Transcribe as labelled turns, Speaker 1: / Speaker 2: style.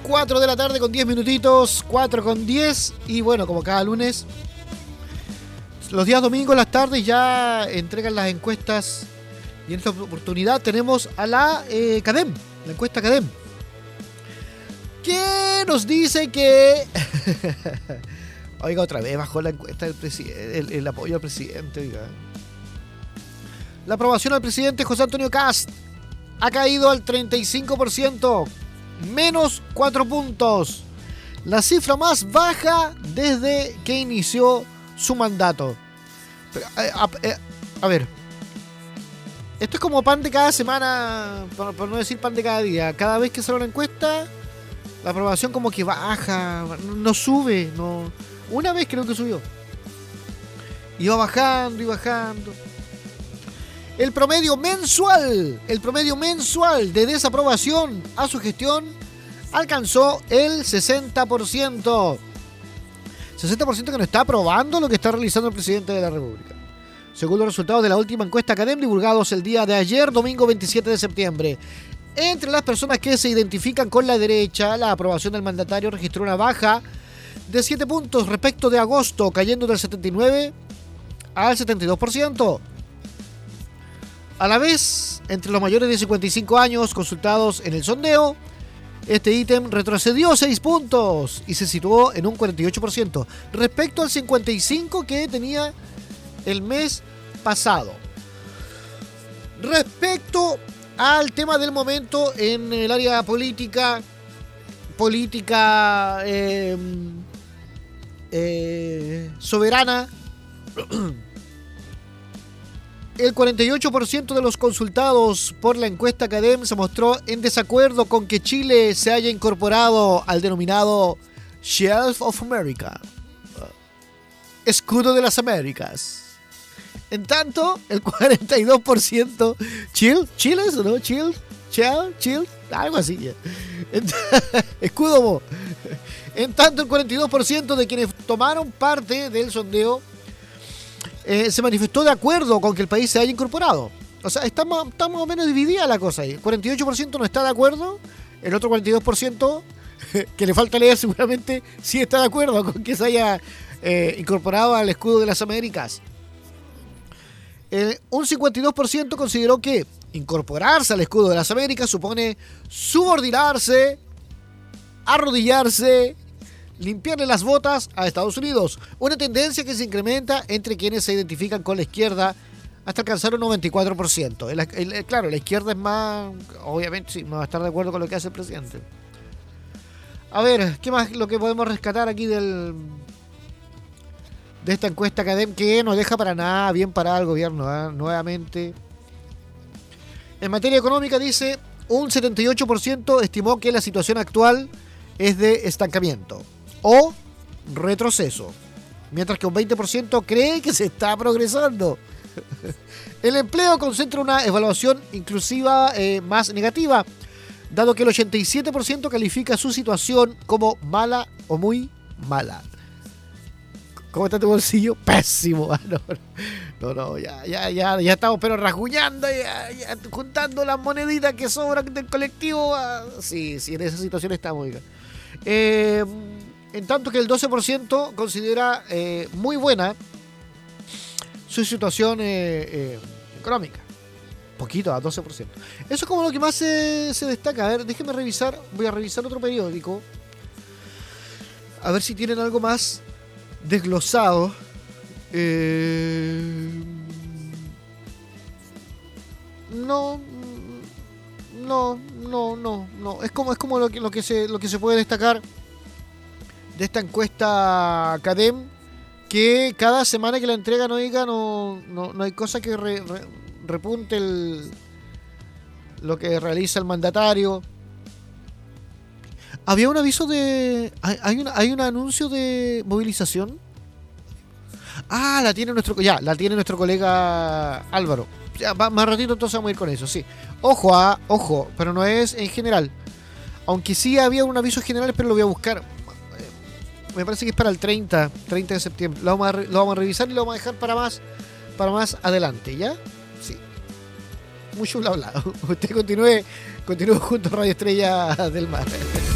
Speaker 1: 4 de la tarde con 10 minutitos, 4 con 10. Y bueno, como cada lunes, los días domingos, las tardes ya entregan las encuestas. Y en esta oportunidad tenemos a la CADEM, la encuesta CADEM, que nos dice que... Oiga, otra vez bajó la encuesta el apoyo al presidente. Oiga. La aprobación al presidente José Antonio Kast ha caído al 35%, menos 4 puntos. La cifra más baja desde que inició su mandato. Pero, a ver, esto es como pan de cada semana, por no decir pan de cada día. Cada vez que sale una encuesta, la aprobación como que baja, no sube, no. Una vez creo que subió. Iba bajando y bajando. El promedio mensual de desaprobación a su gestión alcanzó el 60%. 60% que no está aprobando lo que está realizando el presidente de la República. Según los resultados de la última encuesta CADEM divulgados el día de ayer, domingo 27 de septiembre. Entre las personas que se identifican con la derecha, la aprobación del mandatario registró una baja de 7 puntos respecto de agosto, cayendo del 79% al 72%. A la vez, entre los mayores de 55 años consultados en el sondeo, este ítem retrocedió 6 puntos y se situó en un 48% respecto al 55% que tenía el mes pasado. Respecto al tema del momento en el área política soberana, el 48% de los consultados por la encuesta CADEM se mostró en desacuerdo con que Chile se haya incorporado al denominado Shield of America, escudo de las Américas. En tanto, el 42% Chile, ¿no? Chill, algo así. Escudo. En tanto, el 42% de quienes tomaron parte del sondeo se manifestó de acuerdo con que el país se haya incorporado. O sea, está más o menos dividida la cosa ahí. El 48% no está de acuerdo, el otro 42%, que le falta leer seguramente, sí está de acuerdo con que se haya incorporado al escudo de las Américas. Un 52% consideró que incorporarse al escudo de las Américas supone subordinarse, arrodillarse, limpiarle las botas a Estados Unidos. Una tendencia que se incrementa entre quienes se identifican con la izquierda hasta alcanzar un 94%. Claro, la izquierda es más... Obviamente sí, no va a estar de acuerdo con lo que hace el presidente. A ver, ¿qué más lo que podemos rescatar aquí de esta encuesta CADEM que no deja para nada bien parada al gobierno, ¿eh? Nuevamente. En materia económica dice, un 78% estimó que la situación actual es de estancamiento o retroceso, mientras que un 20% cree que se está progresando. El empleo concentra una evaluación inclusiva más negativa, dado que el 87% califica su situación como mala o muy mala. ¿Cómo está tu bolsillo? Pésimo. No, ya estamos pero rasguñando, ya juntando las moneditas que sobran del colectivo. Sí, en esa situación estamos. En tanto que el 12% considera muy buena su situación económica. Poquito, a 12%. Eso es como lo que más se destaca. A ver, déjenme revisar. Voy a revisar otro periódico. A ver si tienen algo más desglosado. No. Es como lo que se puede destacar de esta encuesta CADEM, que cada semana que la entregan, oiga, no hay cosa que repunte lo que realiza el mandatario. Había un aviso de... Hay un anuncio de movilización. La tiene nuestro colega Álvaro. Ya, más ratito entonces vamos a ir con eso, sí. Ojo, pero no es en general. Aunque sí había un aviso general, pero lo voy a buscar. Me parece que es para el 30 de septiembre. Lo vamos a revisar y lo vamos a dejar para más adelante, ¿ya? Sí. Mucho bla bla. Usted continúe junto a Radio Estrella del Mar.